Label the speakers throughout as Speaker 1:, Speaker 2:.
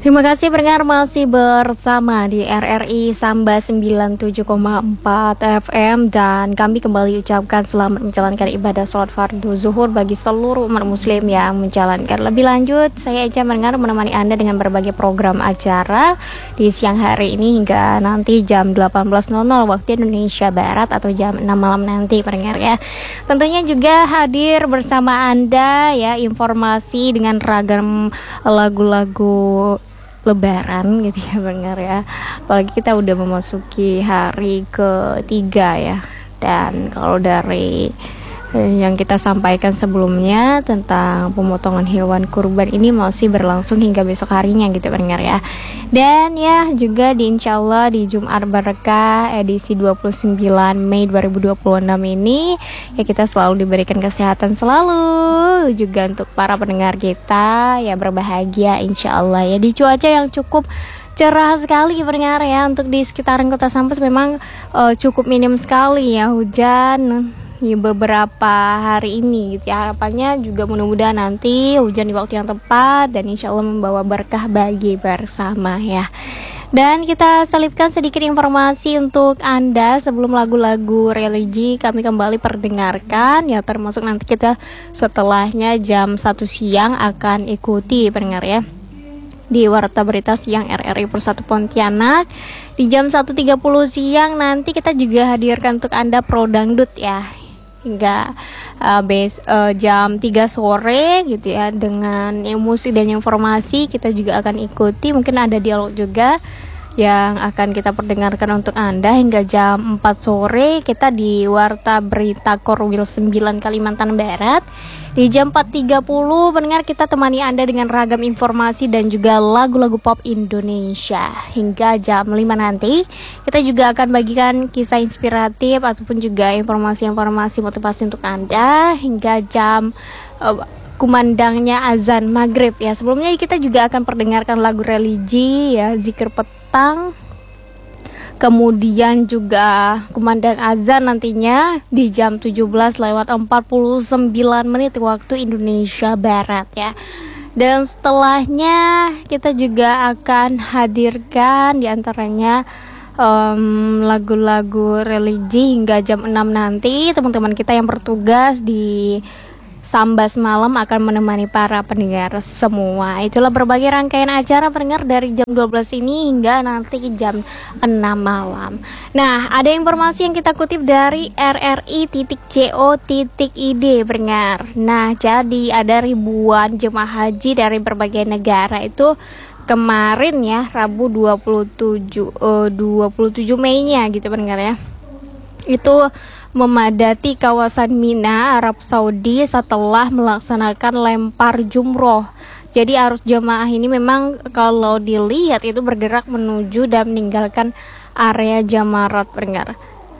Speaker 1: Terima kasih pendengar masih bersama di RRI Samba 97,4 FM dan kami kembali ucapkan selamat menjalankan ibadah sholat fardu zuhur bagi seluruh umat muslim yang menjalankan. Lebih lanjut, saya Eja mendengar menemani Anda dengan berbagai program acara di siang hari ini hingga nanti jam 18.00 waktu Indonesia Barat atau jam 6 malam nanti pendengar ya. Tentunya juga hadir bersama Anda ya informasi dengan ragam lagu-lagu Lebaran gitu ya pendengar ya. Apalagi kita udah memasuki hari ketiga ya. Dan kalau dari yang kita sampaikan sebelumnya tentang pemotongan hewan kurban ini masih berlangsung hingga besok harinya gitu pendengar ya. Dan ya juga insya Allah di Jumat Berkah edisi 29 Mei 2026 ini ya kita selalu diberikan kesehatan selalu juga untuk para pendengar kita ya berbahagia insya Allah ya di cuaca yang cukup cerah sekali pendengar ya. Untuk di sekitaran Kota Sampes memang cukup minim sekali ya hujan ya beberapa hari ini gitu ya. Harapannya juga mudah-mudahan nanti hujan di waktu yang tepat dan insya Allah membawa berkah bagi bersama ya. Dan kita selipkan sedikit informasi untuk Anda sebelum lagu-lagu religi kami kembali perdengarkan ya, termasuk nanti kita setelahnya jam 1 siang akan ikuti pendengar ya di Warta Berita Siang RRI Persatu Pontianak. Di jam 1.30 siang nanti kita juga hadirkan untuk Anda Pro Dangdut ya hingga jam 3 sore gitu ya, dengan musik dan informasi kita juga akan ikuti. Mungkin ada dialog juga yang akan kita perdengarkan untuk Anda hingga jam 4 sore. Kita di Warta Berita Korwil 9 Kalimantan Barat. Di jam 4.30 pendengar kita temani Anda dengan ragam informasi dan juga lagu-lagu pop Indonesia. Hingga jam 5 nanti kita juga akan bagikan kisah inspiratif ataupun juga informasi-informasi motivasi untuk Anda hingga jam kumandangnya azan maghrib ya. Sebelumnya kita juga akan perdengarkan lagu religi ya, zikir petang, kemudian juga kumandang azan nantinya di jam 17:49 waktu Indonesia Barat ya. Dan setelahnya kita juga akan hadirkan diantaranya lagu-lagu religi hingga jam 6 nanti. Teman-teman kita yang bertugas di Sambas Malam akan menemani para pendengar semua. Itulah berbagai rangkaian acara pendengar dari jam 12 ini hingga nanti jam 6 malam. Nah, ada informasi yang kita kutip dari rri.co.id pendengar. Nah, jadi ada ribuan jemaah haji dari berbagai negara itu kemarin ya, Rabu 27 Mei-nya gitu pendengar ya. Itu memadati kawasan Mina, Arab Saudi setelah melaksanakan lempar jumroh. Jadi arus jemaah ini memang kalau dilihat itu bergerak menuju dan meninggalkan area Jamarat pendengar.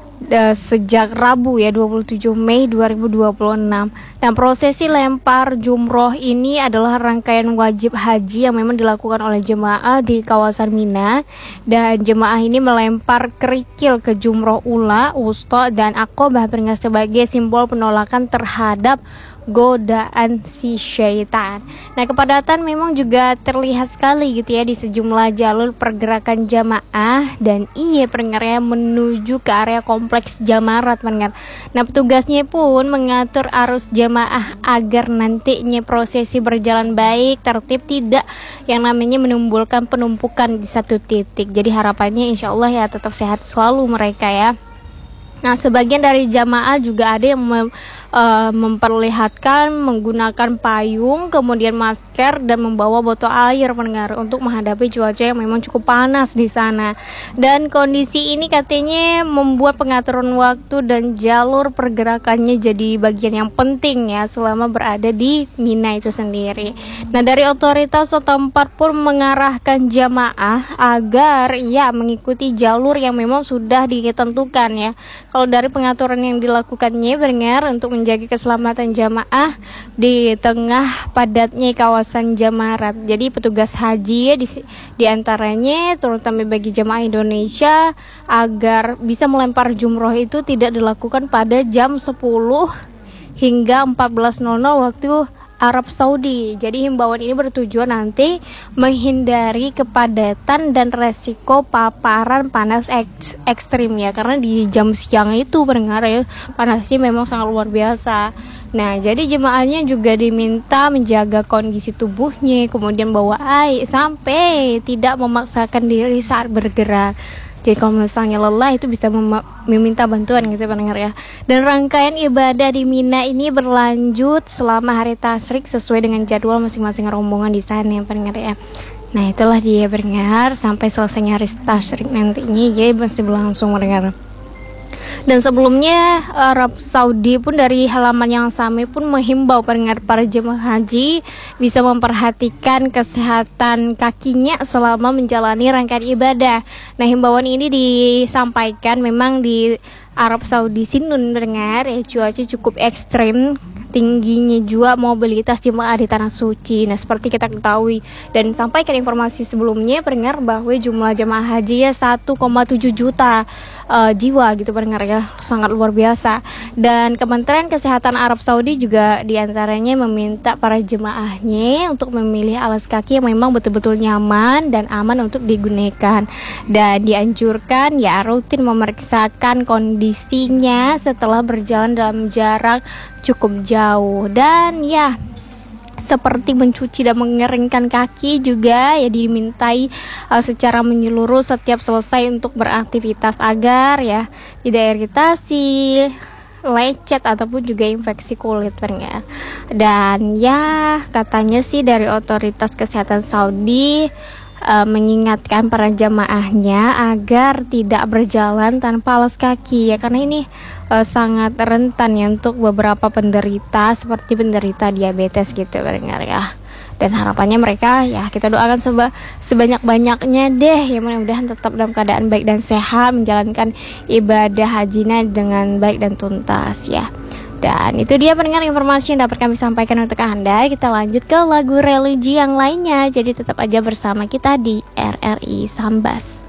Speaker 1: Sejak Rabu ya 27 Mei 2026. Dan prosesi lempar jumroh ini adalah rangkaian wajib haji yang memang dilakukan oleh jemaah di kawasan Mina. Dan jemaah ini melempar kerikil ke jumroh ula, wusta dan aqobah sebagai simbol penolakan terhadap godaan si syaitan. Nah, kepadatan memang juga terlihat sekali gitu ya di sejumlah jalur pergerakan jamaah dan pendengarnya menuju ke area kompleks Jamarat pendengar. Nah, petugasnya pun mengatur arus jamaah agar nantinya prosesi berjalan baik, tertib, tidak yang namanya menimbulkan penumpukan di satu titik. Jadi harapannya insya Allah ya tetap sehat selalu mereka ya. Nah, sebagian dari jamaah juga ada yang memperlihatkan menggunakan payung, kemudian masker dan membawa botol air pendengar untuk menghadapi cuaca yang memang cukup panas di sana. Dan kondisi ini katanya membuat pengaturan waktu dan jalur pergerakannya jadi bagian yang penting ya selama berada di Mina itu sendiri. Nah, dari otoritas setempat pun mengarahkan jamaah agar ya mengikuti jalur yang memang sudah ditentukan ya. Kalau dari pengaturan yang dilakukannya pendengar untuk menjaga keselamatan jamaah di tengah padatnya kawasan Jamarat. Jadi petugas haji di antaranya terutama bagi jamaah Indonesia agar bisa melempar jumroh itu tidak dilakukan pada jam 10 hingga 14.00 waktu Arab Saudi. Jadi himbauan ini bertujuan nanti menghindari kepadatan dan resiko paparan panas ekstrim ya, karena di jam siang itu pendengar ya panasnya memang sangat luar biasa. Nah, jadi jemaahnya juga diminta menjaga kondisi tubuhnya, kemudian bawa air sampai tidak memaksakan diri saat bergerak. Jadi kalau misalnya lelah itu bisa meminta bantuan gitu pendengar ya. Dan rangkaian ibadah di Mina ini berlanjut selama hari tasyrik sesuai dengan jadwal masing-masing rombongan di sana ya pendengar ya. Nah itulah dia pendengar, sampai selesainya hari tasyrik nantinya ya masih berlangsung pendengar. Dan sebelumnya Arab Saudi pun dari halaman yang sama pun menghimbau pendengar para jemaah haji bisa memperhatikan kesehatan kakinya selama menjalani rangkaian ibadah. Nah himbauan ini disampaikan memang di Arab Saudi Sinun pendengar ya, cuaca cukup ekstrim, tingginya juga mobilitas jemaah di tanah suci. Nah seperti kita ketahui dan sampaikan informasi sebelumnya pendengar bahwa jumlah jemaah haji ya 1,7 juta jiwa gitu pendengar ya, sangat luar biasa. Dan Kementerian Kesehatan Arab Saudi juga diantaranya meminta para jemaahnya untuk memilih alas kaki yang memang betul-betul nyaman dan aman untuk digunakan, dan dianjurkan ya rutin memeriksakan kondisinya setelah berjalan dalam jarak cukup jauh. Dan ya seperti mencuci dan mengeringkan kaki juga ya dimintai secara menyeluruh setiap selesai untuk beraktivitas agar ya tidak iritasi, lecet ataupun juga infeksi kulit ya. Dan ya katanya sih dari otoritas kesehatan Saudi mengingatkan para jamaahnya agar tidak berjalan tanpa alas kaki ya, karena ini sangat rentan ya untuk beberapa penderita seperti penderita diabetes gitu pendengar ya. Dan harapannya mereka ya kita doakan sebanyak-banyaknya deh ya, mudah-mudahan tetap dalam keadaan baik dan sehat menjalankan ibadah hajinya dengan baik dan tuntas ya. Dan itu dia pendengar informasi yang dapat kami sampaikan untuk Anda. Kita lanjut ke lagu religi yang lainnya, jadi tetap aja bersama kita di RRI Sambas.